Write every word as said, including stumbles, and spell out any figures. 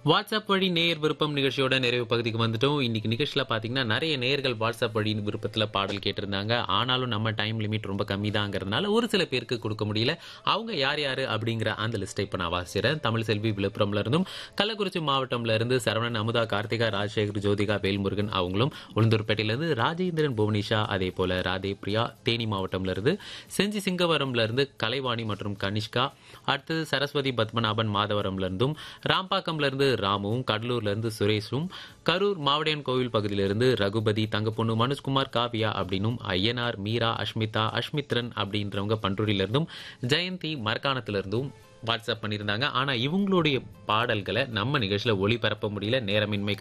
WhatsApp வழி நேயர் விருப்பம் நிகழ்ச்சியோட நிறைவு பகுதிக்கு வந்துட்டோம். இன்னைக்கு நிகழ்ச்சியில பாத்தீங்கன்னா நிறைய நேயர்கள் வாட்ஸ்அப் வழி விருப்பத்துல பாடல் கேட்டிருந்தாங்க. ஆனாலும் நம்ம டைம் லிமிட் ரொம்ப கம்மி தாங்கிறதுனால ஒரு சில பேருக்கு கொடுக்க முடியல. அவங்க யார் யாரு அப்படிங்கிற அந்த லிஸ்ட்டை இப்ப நான் வாசிக்கிறேன். தமிழ் செல்வி விழுப்புரம்ல இருந்தும், கள்ளக்குறிச்சி மாவட்டம்ல இருந்து சரவணன், அமுதா, கார்த்திகா, ராஜசேகர், ஜோதிகா, வேல்முருகன் அவங்களும், உளுந்தூர்பேட்டையில இருந்து ராஜேந்திரன், புவனிஷா, அதே போல ராதே பிரியா, தேனி மாவட்டம்ல இருந்து செஞ்சி சிங்கவரம்ல இருந்து கலைவாணி மற்றும் கனிஷ்கா, அடுத்தது சரஸ்வதி பத்மநாபன் மாதவரம்ல இருந்தும், ராம்பாக்கம்ல இருந்து ராமுவும், கடலூர்ல இருந்து சுரேஷும், கரூர் மாவடியான் கோவில் பகுதியிலிருந்து ரகுபதி, தங்கப்பொண்ணு, மனுஷ்குமார், காவியா அப்படின்னும், ஐயனார், மீரா, அஷ்மிதா, அஷ்மித்ரன் அப்படின்றவங்க பண்டூரில இருந்தும், ஜெயந்தி மரக்காணத்துல இருந்தும் வாட்ஸ்அப் பண்ணியிருந்தாங்க. ஆனா இவங்களுடைய பாடல்களை நம்ம நிகழ்ச்சியில ஒளிபரப்ப முடியல, நேரமின்மை